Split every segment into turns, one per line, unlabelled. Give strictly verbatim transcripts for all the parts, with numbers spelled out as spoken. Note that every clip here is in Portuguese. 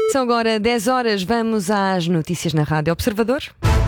São agora dez horas, vamos às notícias na Rádio Observador.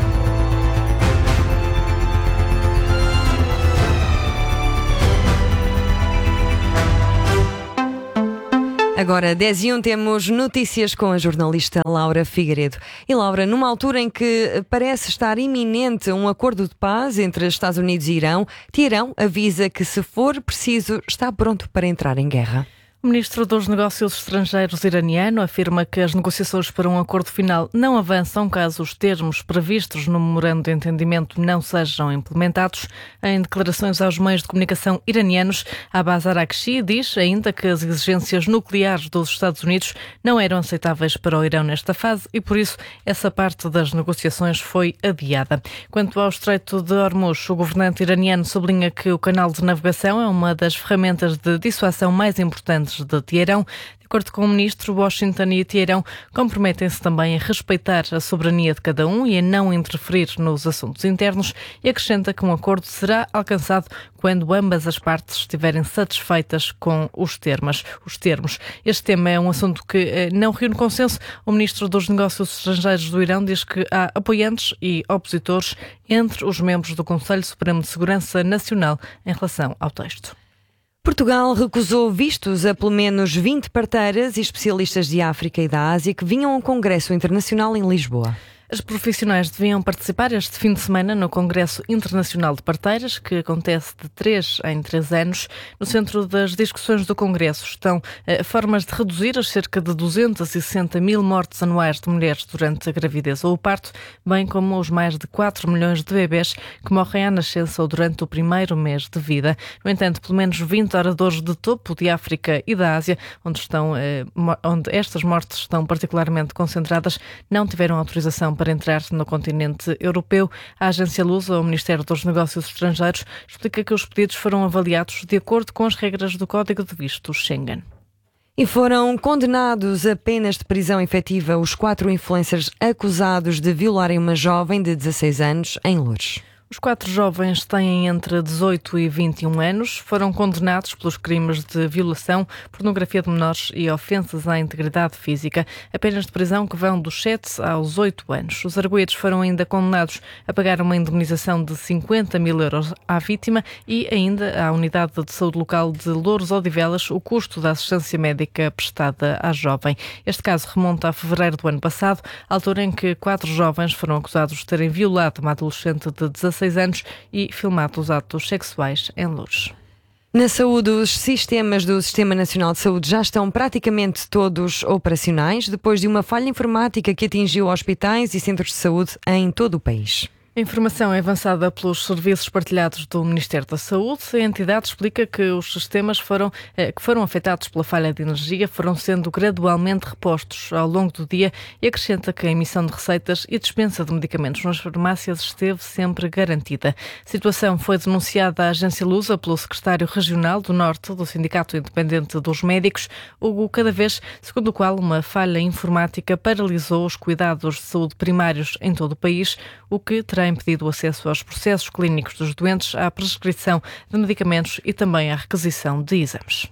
Agora, dez e um, temos notícias com a jornalista Laura Figueiredo. E Laura, numa altura em que parece estar iminente um acordo de paz entre Estados Unidos e Irão, Teherão avisa que, se for preciso, está pronto para entrar em guerra.
O ministro dos Negócios Estrangeiros iraniano afirma que as negociações para um acordo final não avançam caso os termos previstos no memorando de entendimento não sejam implementados. Em declarações aos meios de comunicação iranianos, Abbas Araghchi diz ainda que as exigências nucleares dos Estados Unidos não eram aceitáveis para o Irão nesta fase e, por isso, essa parte das negociações foi adiada. Quanto ao Estreito de Hormuz, o governante iraniano sublinha que o canal de navegação é uma das ferramentas de dissuasão mais importantes de Teherão. De acordo com o ministro, Washington e Teherão comprometem-se também a respeitar a soberania de cada um e a não interferir nos assuntos internos, e acrescenta que um acordo será alcançado quando ambas as partes estiverem satisfeitas com os termos. Os termos. Este tema é um assunto que não reúne consenso. O ministro dos Negócios Estrangeiros do Irão diz que há apoiantes e opositores entre os membros do Conselho Supremo de Segurança Nacional em relação ao texto.
Portugal recusou vistos a pelo menos vinte parteiras e especialistas de África e da Ásia que vinham ao Congresso Internacional em Lisboa.
As profissionais deviam participar este fim de semana no Congresso Internacional de Parteiras, que acontece de três em três anos. No centro das discussões do Congresso estão eh, formas de reduzir as cerca de duzentos e sessenta mil mortes anuais de mulheres durante a gravidez ou o parto, bem como os mais de quatro milhões de bebés que morrem à nascença ou durante o primeiro mês de vida. No entanto, pelo menos vinte oradores de topo de África e da Ásia, onde, estão, eh, onde estas mortes estão particularmente concentradas, não tiveram autorização para para entrar no continente europeu. A agência Lusa, o Ministério dos Negócios Estrangeiros, explica que os pedidos foram avaliados de acordo com as regras do Código de Vistos Schengen.
E foram condenados a penas de prisão efetiva os quatro influencers acusados de violarem uma jovem de dezasseis anos em Loures.
Os quatro jovens têm entre dezoito e vinte e um anos, foram condenados pelos crimes de violação, pornografia de menores e ofensas à integridade física, apenas de prisão que vão dos sete aos oito anos. Os arguidos foram ainda condenados a pagar uma indemnização de cinquenta mil euros à vítima e ainda à unidade de saúde local de Louros Odivelas o custo da assistência médica prestada à jovem. Este caso remonta a fevereiro do ano passado, altura em que quatro jovens foram acusados de terem violado uma adolescente de dezasseis anos e filmado os atos sexuais em Loures.
Na saúde, os sistemas do Sistema Nacional de Saúde já estão praticamente todos operacionais, depois de uma falha informática que atingiu hospitais e centros de saúde em todo o país.
A informação é avançada pelos serviços partilhados do Ministério da Saúde. A entidade explica que os sistemas foram, eh, que foram afetados pela falha de energia foram sendo gradualmente repostos ao longo do dia e acrescenta que a emissão de receitas e dispensa de medicamentos nas farmácias esteve sempre garantida. A situação foi denunciada à agência Lusa pelo secretário regional do Norte do Sindicato Independente dos Médicos, Hugo Cadavés, segundo o qual uma falha informática paralisou os cuidados de saúde primários em todo o país, o que terá impedido o acesso aos processos clínicos dos doentes, à prescrição de medicamentos e também à requisição de exames.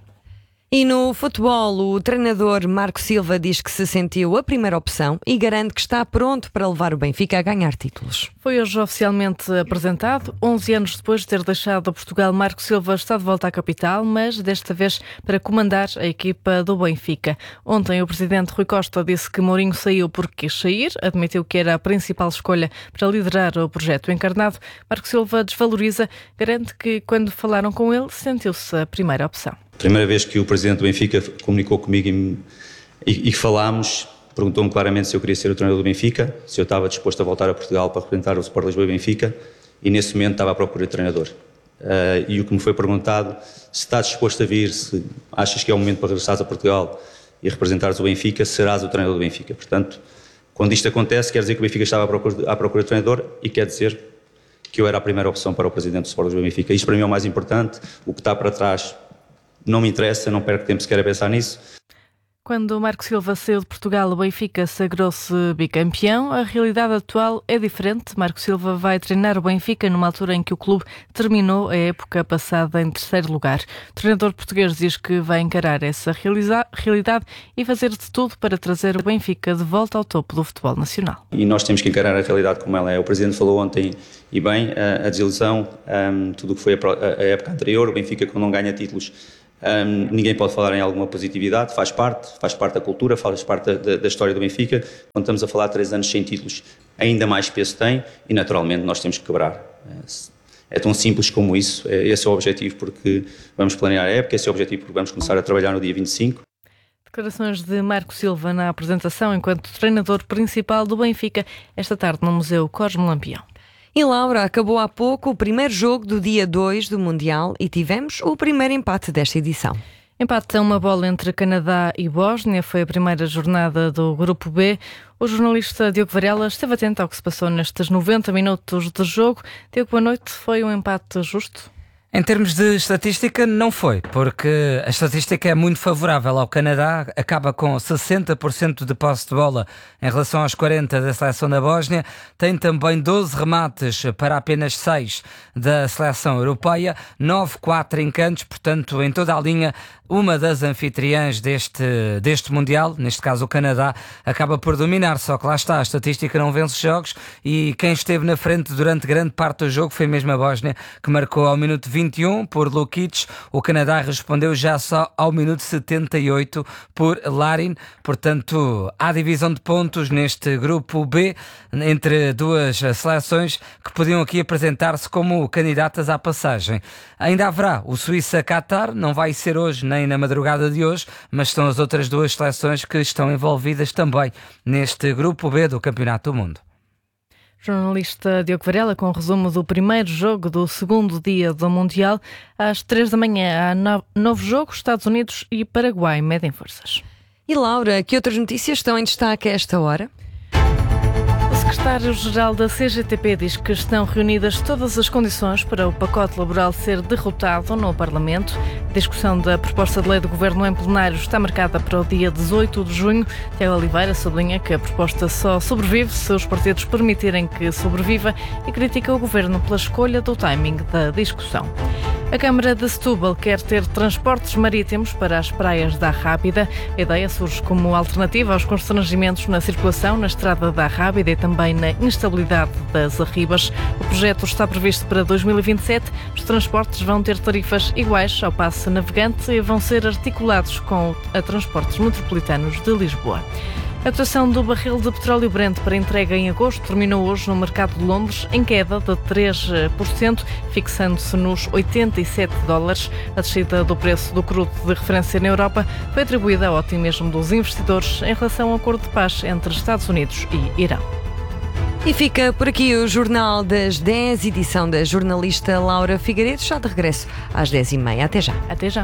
E no futebol, o treinador Marco Silva diz que se sentiu a primeira opção e garante que está pronto para levar o Benfica a ganhar títulos.
Foi hoje oficialmente apresentado. onze anos depois de ter deixado Portugal, Marco Silva está de volta à capital, mas desta vez para comandar a equipa do Benfica. Ontem o presidente Rui Costa disse que Mourinho saiu porque quis sair, admitiu que era a principal escolha para liderar o projeto encarnado. Marco Silva desvaloriza, garante que quando falaram com ele sentiu-se a primeira opção.
Primeira vez que o presidente do Benfica comunicou comigo e, e, e falámos, perguntou-me claramente se eu queria ser o treinador do Benfica, se eu estava disposto a voltar a Portugal para representar o Sport Lisboa e Benfica, e nesse momento estava à procura de treinador. Uh, e o que me foi perguntado, se estás disposto a vir, se achas que é o momento para regressares a Portugal e representares o Benfica, serás o treinador do Benfica. Portanto, quando isto acontece, quer dizer que o Benfica estava à procura de, à procura de treinador e quer dizer que eu era a primeira opção para o presidente do Sport Lisboa e Benfica. Isto para mim é o mais importante, o que está para trás não me interessa, não perco tempo sequer a pensar nisso.
Quando o Marco Silva saiu de Portugal, o Benfica sagrou-se bicampeão. A realidade atual é diferente. Marco Silva vai treinar o Benfica numa altura em que o clube terminou a época passada em terceiro lugar. O treinador português diz que vai encarar essa realidade e fazer de tudo para trazer o Benfica de volta ao topo do futebol nacional.
E nós temos que encarar a realidade como ela é. O Presidente falou ontem, e bem, a, a desilusão, um, tudo o que foi a, a época anterior, o Benfica quando não ganha títulos, Um, ninguém pode falar em alguma positividade, faz parte, faz parte da cultura, faz parte da, da história do Benfica. Quando estamos a falar de três anos sem títulos, ainda mais peso tem e naturalmente nós temos que quebrar. É tão simples como isso, esse é o objetivo porque vamos planear a época, esse é o objetivo porque vamos começar a trabalhar no dia vinte e cinco.
Declarações de Marco Silva na apresentação enquanto treinador principal do Benfica esta tarde no Museu Cosme Lampião.
E Laura, acabou há pouco o primeiro jogo do dia dois do Mundial e tivemos o primeiro empate desta edição.
Empate a uma bola entre Canadá e Bósnia, foi a primeira jornada do Grupo B. O jornalista Diogo Varela esteve atento ao que se passou nestes noventa minutos de jogo. Diogo, boa noite. Foi um empate justo?
Em termos de estatística, não foi, porque a estatística é muito favorável ao Canadá, acaba com sessenta por cento de posse de bola em relação aos quarenta por cento da seleção da Bósnia, tem também doze remates para apenas seis da seleção europeia, nove quatro em cantos, portanto, em toda a linha, uma das anfitriãs deste, deste Mundial, neste caso o Canadá, acaba por dominar, só que lá está, a estatística não vence jogos e quem esteve na frente durante grande parte do jogo foi mesmo a Bósnia, que marcou ao minuto vinte e um por Lukic, o Canadá respondeu já só ao minuto setenta e oito por Larin, portanto há divisão de pontos neste grupo B entre duas seleções que podiam aqui apresentar-se como candidatas à passagem. Ainda haverá o Suíça-Qatar, não vai ser hoje nem na madrugada de hoje, mas são as outras duas seleções que estão envolvidas também neste grupo B do Campeonato do Mundo.
Jornalista Diogo Varela com o resumo do primeiro jogo do segundo dia do Mundial. Às três da manhã há no... novo jogo, Estados Unidos e Paraguai medem forças.
E Laura, que outras notícias estão em destaque a esta hora?
O secretário-geral da C G T P diz que estão reunidas todas as condições para o pacote laboral ser derrotado no Parlamento. A discussão da proposta de lei do Governo em plenário está marcada para o dia dezoito de junho. Tiago Oliveira sublinha que a proposta só sobrevive se os partidos permitirem que sobreviva e critica o Governo pela escolha do timing da discussão. A Câmara de Setúbal quer ter transportes marítimos para as praias da Rábida. A ideia surge como alternativa aos constrangimentos na circulação na estrada da Rábida e também na instabilidade das arribas. O projeto está previsto para dois mil e vinte e sete. Os transportes vão ter tarifas iguais ao passe navegante e vão ser articulados com a Transportes Metropolitanos de Lisboa. A cotação do barril de petróleo Brent para entrega em agosto terminou hoje no mercado de Londres em queda de três por cento, fixando-se nos oitenta e sete dólares. A descida do preço do crudo de referência na Europa foi atribuída ao otimismo dos investidores em relação ao acordo de paz entre Estados Unidos e Irão.
E fica por aqui o Jornal das dez, edição da jornalista Laura Figueiredo, já de regresso às dez e meia. Até já.
Até já.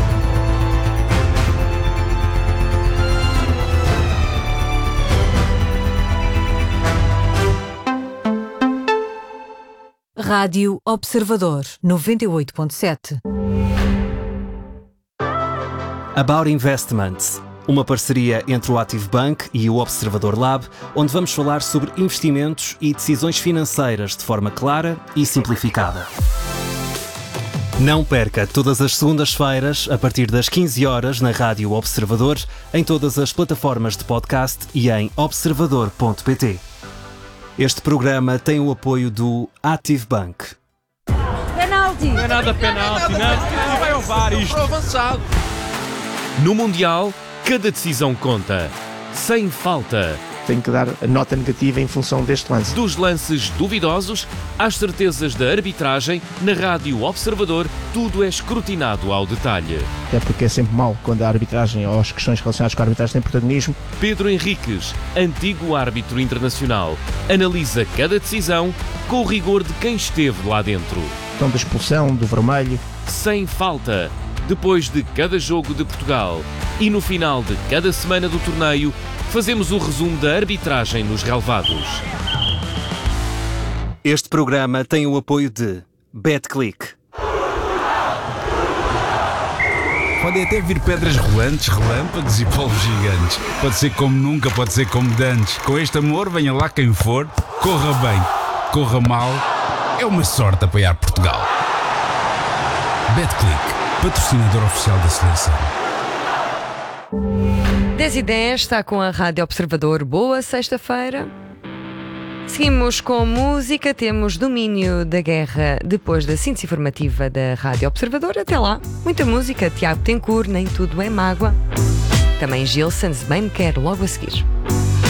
Rádio Observador, noventa e oito ponto sete.
About Investments, uma parceria entre o Active Bank e o Observador Lab, onde vamos falar sobre investimentos e decisões financeiras de forma clara e simplificada. Não perca todas as segundas-feiras, a partir das quinze horas, na Rádio Observador, em todas as plataformas de podcast e em observador ponto pt. Este programa tem o apoio do Active Bank.
Penalti! Não é nada penalti, não, não vai ao V A R isto. Avançado.
No Mundial, cada decisão conta. Sem falta.
Tenho que dar a nota negativa em função deste lance.
Dos lances duvidosos às certezas da arbitragem, na Rádio Observador, tudo é escrutinado ao detalhe.
É porque é sempre mau quando a arbitragem ou as questões relacionadas com a arbitragem têm protagonismo.
Pedro Henriques, antigo árbitro internacional, analisa cada decisão com o rigor de quem esteve lá dentro.
Então, da expulsão, do vermelho.
Sem falta. Depois de cada jogo de Portugal e no final de cada semana do torneio, fazemos o resumo da arbitragem nos relevados.
Este programa tem o apoio de BetClick.
Podem até vir pedras rolantes, relâmpagos e polvos gigantes. Pode ser como nunca, pode ser como dantes. Com este amor, venha lá quem for, corra bem, corra mal, é uma sorte apoiar Portugal. Betclic, patrocinador oficial da seleção.
dez e dez está com a Rádio Observador. Boa sexta-feira. Seguimos com música, temos Domínio da Guerra depois da síntese informativa da Rádio Observador. Até lá, muita música, Tiago Tencourt, Nem Tudo é Mágoa. Também Gilson, Bem Me Quer, logo a seguir.